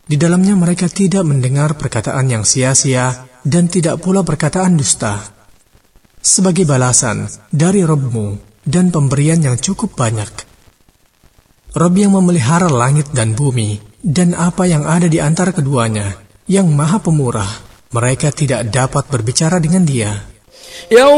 Di dalamnya mereka tidak mendengar perkataan yang sia-sia dan tidak pula perkataan dusta. Sebagai balasan dari Rabb-Mu dan pemberian yang cukup banyak. Rabb yang memelihara langit dan bumi dan apa yang ada di antara keduanya, yang Maha Pemurah, mereka tidak dapat berbicara dengan Dia.